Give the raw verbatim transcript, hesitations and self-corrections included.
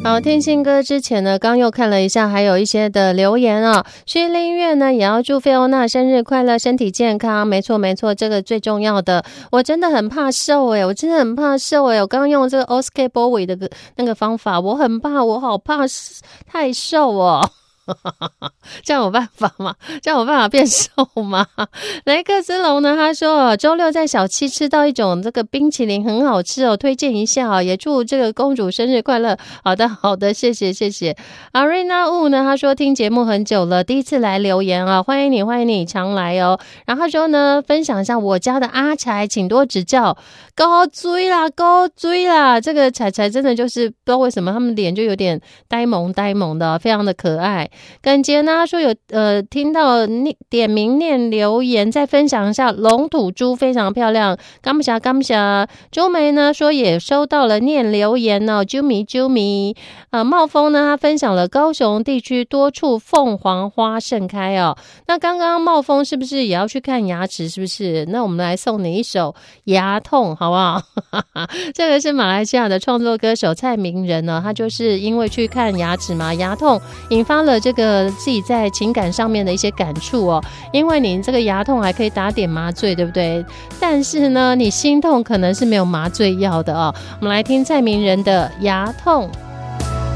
好，听信歌之前呢，刚又看了一下，还有一些的留言啊、哦。薛linh月呢也要祝菲欧娜生日快乐，身体健康。没错没错，这个最重要的。我真的很怕瘦诶，我真的很怕瘦诶。我刚刚用这个 Oscar Bowie 的那个方法，我很怕，我好怕太瘦哦。这样有办法吗？这样有办法变瘦吗？雷克斯龙呢？他说周六在小七吃到一种这个冰淇淋，很好吃哦，推荐一下哦，也祝这个公主生日快乐。好的，好的，谢谢，谢谢。阿瑞娜雾呢？他说听节目很久了，第一次来留言啊，欢迎你，欢迎你常来哦。然后他说呢，分享一下我家的阿柴，请多指教。高追啦，高追啦！这个柴柴真的就是不知道为什么他们脸就有点呆萌呆萌的，非常的可爱。耿杰呢说有呃听到点名念留言，再分享一下龙吐珠非常漂亮，感谢感谢。周梅呢说也收到了念留言哦，啾咪啾咪。呃，茂峰呢他分享了高雄地区多处凤凰花盛开哦。那刚刚茂峰是不是也要去看牙齿？是不是？那我们来送你一首牙痛，好不好？这个是马来西亚的创作歌手蔡明仁呢，他就是因为去看牙齿嘛，牙痛引发了这个自己在情感上面的一些感触哦。因为你这个牙痛还可以打点麻醉，对不对？但是呢，你心痛可能是没有麻醉药的哦。我们来听蔡明仁的牙痛。